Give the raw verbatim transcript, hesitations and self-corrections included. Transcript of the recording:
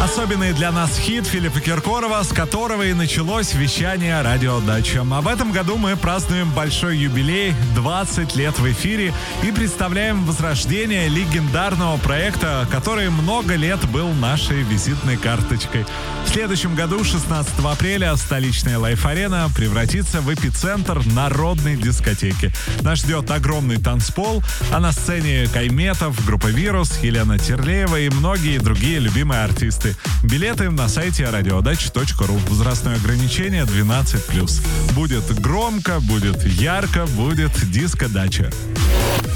Особенный для нас хит Филиппа Киркорова, с которого и началось вещание «Радио Дача». А в этом году мы празднуем большой юбилей, двадцать лет в эфире, и представляем возрождение легендарного проекта, который много лет был нашей визитной карточкой. В следующем году, шестнадцатого апреля, столичная Лайф-арена превратится в эпицентр народной дискотеки. Нас ждет огромный танцпол, а на сцене Кайметов, группа «Вирус», Елена Терлеева и многие другие любимые артисты. Билеты на сайте радиодача точка ру. Возрастное ограничение двенадцать плюс. Будет громко, будет ярко, будет диско-дача.